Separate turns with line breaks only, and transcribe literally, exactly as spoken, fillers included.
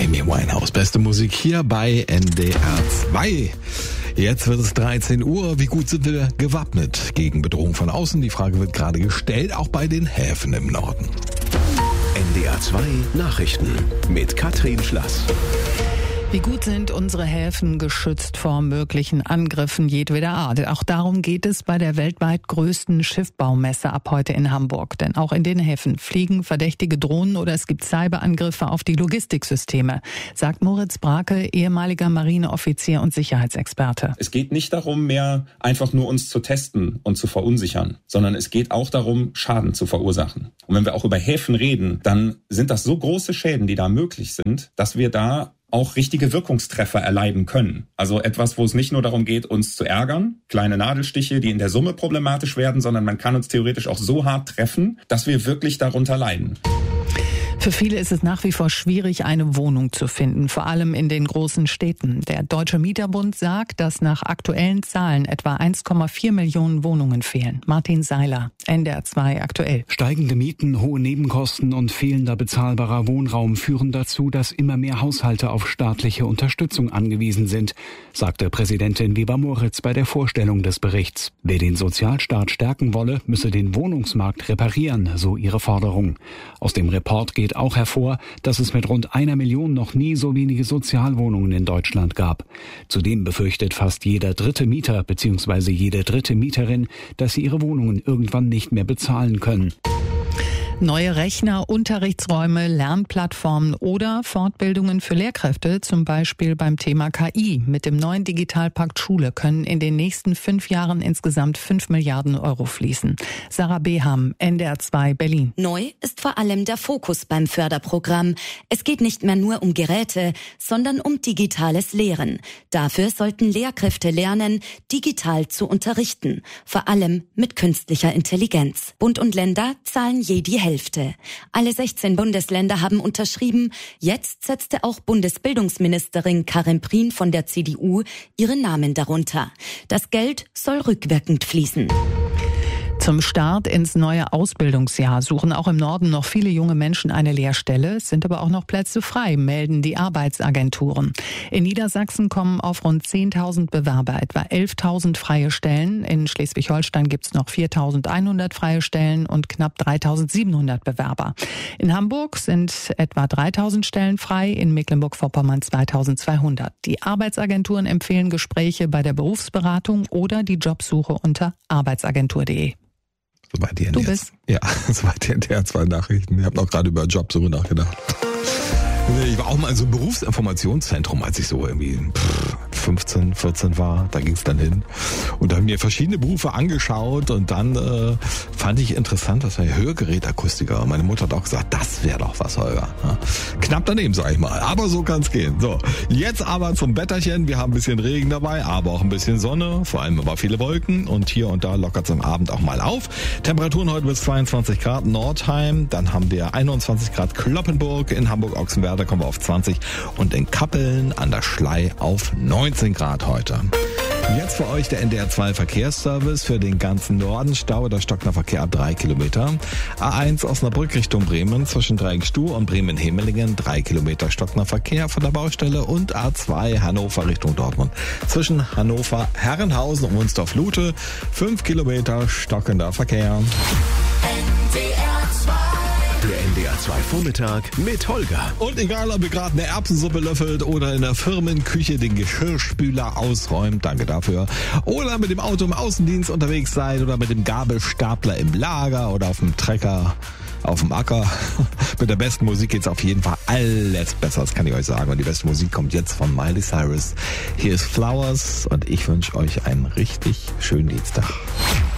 Amy Winehouse. Beste Musik hier bei N D R zwei. Jetzt wird es dreizehn Uhr. Wie gut sind wir gewappnet gegen Bedrohung von außen? Die Frage wird gerade gestellt, auch bei den Häfen im Norden.
N D R zwei Nachrichten mit Katrin Schlass.
Wie gut sind unsere Häfen geschützt vor möglichen Angriffen jedweder Art? Auch darum geht es bei der weltweit größten Schiffbaumesse ab heute in Hamburg. Denn auch in den Häfen fliegen verdächtige Drohnen oder es gibt Cyberangriffe auf die Logistiksysteme, sagt Moritz Brake, ehemaliger Marineoffizier und Sicherheitsexperte.
Es geht nicht darum, mehr einfach nur uns zu testen und zu verunsichern, sondern es geht auch darum, Schaden zu verursachen. Und wenn wir auch über Häfen reden, dann sind das so große Schäden, die da möglich sind, dass wir da auch richtige Wirkungstreffer erleiden können. Also etwas, wo es nicht nur darum geht, uns zu ärgern, kleine Nadelstiche, die in der Summe problematisch werden, sondern man kann uns theoretisch auch so hart treffen, dass wir wirklich darunter leiden.
Für viele ist es nach wie vor schwierig, eine Wohnung zu finden, vor allem in den großen Städten. Der Deutsche Mieterbund sagt, dass nach aktuellen Zahlen etwa eins Komma vier Millionen Wohnungen fehlen. Martin Seiler, N D R zwei aktuell.
Steigende Mieten, hohe Nebenkosten und fehlender bezahlbarer Wohnraum führen dazu, dass immer mehr Haushalte auf staatliche Unterstützung angewiesen sind, sagte Präsidentin Weber-Moritz bei der Vorstellung des Berichts. Wer den Sozialstaat stärken wolle, müsse den Wohnungsmarkt reparieren, so ihre Forderung. Aus dem Report geht auch hervor, dass es mit rund einer Million noch nie so wenige Sozialwohnungen in Deutschland gab. Zudem befürchtet fast jeder dritte Mieter bzw. jede dritte Mieterin, dass sie ihre Wohnungen irgendwann nicht mehr bezahlen können.
Neue Rechner, Unterrichtsräume, Lernplattformen oder Fortbildungen für Lehrkräfte, zum Beispiel beim Thema K I. Mit dem neuen Digitalpakt Schule können in den nächsten fünf Jahren insgesamt fünf Milliarden Euro fließen. Sarah Beham, N D R zwei Berlin.
Neu ist vor allem der Fokus beim Förderprogramm. Es geht nicht mehr nur um Geräte, sondern um digitales Lehren. Dafür sollten Lehrkräfte lernen, digital zu unterrichten, vor allem mit künstlicher Intelligenz. Bund und Länder zahlen je die Hälfte. Hälfte. Alle sechzehn Bundesländer haben unterschrieben. Jetzt setzte auch Bundesbildungsministerin Karin Prien von der C D U ihren Namen darunter. Das Geld soll rückwirkend fließen.
Zum Start ins neue Ausbildungsjahr suchen auch im Norden noch viele junge Menschen eine Lehrstelle. Es sind aber auch noch Plätze frei, melden die Arbeitsagenturen. In Niedersachsen kommen auf rund zehntausend Bewerber etwa elftausend freie Stellen. In Schleswig-Holstein gibt es noch viertausendeinhundert freie Stellen und knapp dreitausendsiebenhundert Bewerber. In Hamburg sind etwa dreitausend Stellen frei, in Mecklenburg-Vorpommern zweitausendzweihundert. Die Arbeitsagenturen empfehlen Gespräche bei der Berufsberatung oder die Jobsuche unter arbeitsagentur punkt de.
Soweit die
Du bist.
Ja, soweit die N D R zwei Nachrichten. Ich habe noch gerade über Jobsuche nachgedacht. Ich war auch mal in so einem Berufsinformationszentrum, als ich so irgendwie fünfzehn, vierzehn war. Da ging es dann hin. Und da haben mir verschiedene Berufe angeschaut. Und dann äh, fand ich interessant, was war ja Hörgerätakustiker. Meine Mutter hat auch gesagt, das wäre doch was, Holger. Ja, knapp daneben, sag ich mal. Aber so kann es gehen. So, jetzt aber zum Wetterchen. Wir haben ein bisschen Regen dabei, aber auch ein bisschen Sonne. Vor allem aber viele Wolken. Und hier und da lockert es am Abend auch mal auf. Temperaturen heute bis zweiundzwanzig Grad Nordheim. Dann haben wir einundzwanzig Grad Cloppenburg. In Hamburg-Ochsenwerder kommen wir auf zwanzig. Und in Kappeln an der Schlei auf neunzehn Grad heute. Jetzt für euch der N D R zwei Verkehrsservice für den ganzen Norden. Stau oder stockender Verkehr ab drei Kilometer. A eins Osnabrück Richtung Bremen zwischen Dreieckstuhl und Bremen-Hemelingen drei Kilometer stockender Verkehr von der Baustelle. Und A zwei Hannover Richtung Dortmund zwischen Hannover, Herrenhausen und Wunsdorf-Lute fünf Kilometer stockender Verkehr.
Der N D R zwei Vormittag mit Holger.
Und egal, ob ihr gerade eine Erbsensuppe löffelt oder in der Firmenküche den Geschirrspüler ausräumt, danke dafür, oder mit dem Auto im Außendienst unterwegs seid oder mit dem Gabelstapler im Lager oder auf dem Trecker auf dem Acker. Mit der besten Musik geht's auf jeden Fall alles besser, das kann ich euch sagen. Und die beste Musik kommt jetzt von Miley Cyrus. Hier ist Flowers und ich wünsche euch einen richtig schönen Dienstag.